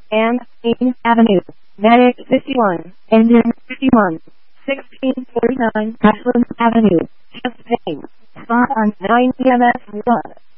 and Main Avenue, Medic 51, Engine 51, 1649 Ashland Avenue, Champaign, spot on 9 EMS 1.